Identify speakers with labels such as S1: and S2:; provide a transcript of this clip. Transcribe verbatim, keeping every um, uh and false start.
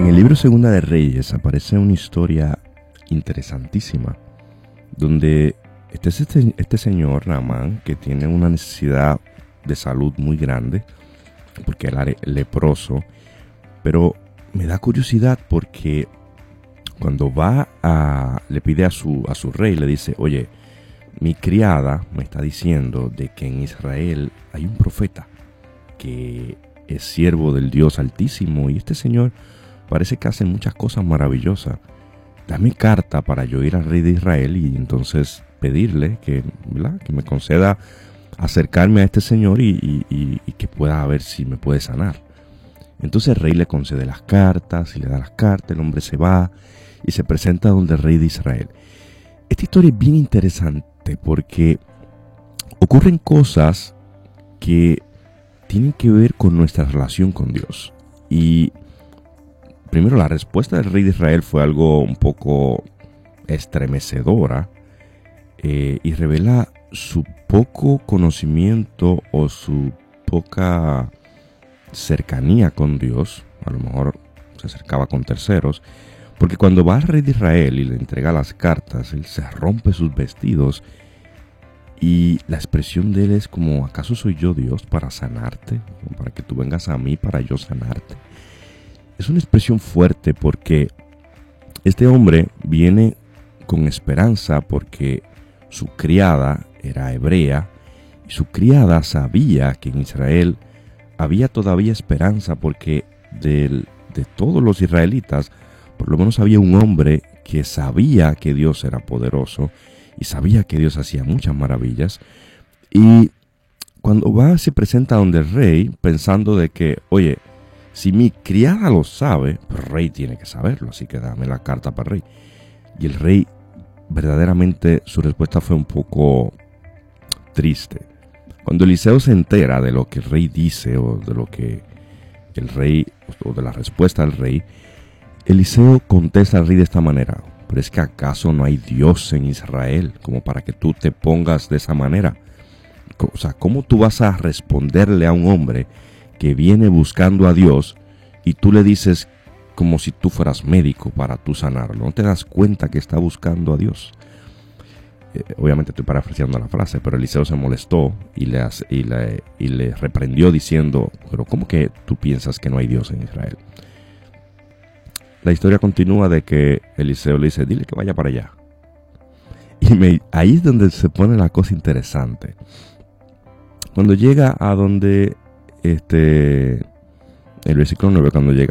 S1: En el libro Segunda de Reyes aparece una historia interesantísima donde este, este, este señor Naamán, que tiene una necesidad de salud muy grande porque él era leproso, pero me da curiosidad porque cuando va a le pide a su a su rey, le dice: oye, mi criada me está diciendo de que en Israel hay un profeta que es siervo del Dios Altísimo, y este señor parece que hace muchas cosas maravillosas. Dame carta para yo ir al rey de Israel y entonces pedirle que, ¿verdad?, que me conceda acercarme a este señor y, y, y, y que pueda ver si me puede sanar. Entonces el rey le concede las cartas y le da las cartas. El hombre se va y se presenta donde el rey de Israel. Esta historia es bien interesante porque ocurren cosas que tienen que ver con nuestra relación con Dios. Y primero, la respuesta del rey de Israel fue algo un poco estremecedora eh, y revela su poco conocimiento o su poca cercanía con Dios. A lo mejor se acercaba con terceros, porque cuando va al rey de Israel y le entrega las cartas, él se rompe sus vestidos y la expresión de él es como: ¿acaso soy yo Dios para sanarte? Para que tú vengas a mí para yo sanarte. Es una expresión fuerte porque este hombre viene con esperanza porque su criada era hebrea y su criada sabía que en Israel había todavía esperanza, porque de, de todos los israelitas por lo menos había un hombre que sabía que Dios era poderoso y sabía que Dios hacía muchas maravillas. Y cuando va, se presenta donde el rey pensando de que, oye, si mi criada lo sabe, pues el rey tiene que saberlo, así que dame la carta para el rey. Y el rey, verdaderamente, su respuesta fue un poco triste. Cuando Eliseo se entera de lo que el rey dice, o de lo que el rey, o de la respuesta del rey, Eliseo contesta al rey de esta manera: ¿pero es que acaso no hay Dios en Israel como para que tú te pongas de esa manera? O sea, ¿cómo tú vas a responderle a un hombre que viene buscando a Dios y tú le dices como si tú fueras médico para tú sanarlo? ¿No te das cuenta que está buscando a Dios? Eh, obviamente estoy parafraseando la frase, pero Eliseo se molestó y le, y, le, y le reprendió diciendo: ¿pero cómo que tú piensas que no hay Dios en Israel? La historia continúa de que Eliseo le dice: dile que vaya para allá. Y me, ahí es donde se pone la cosa interesante. Cuando llega a donde, este, el versículo nueve, cuando llega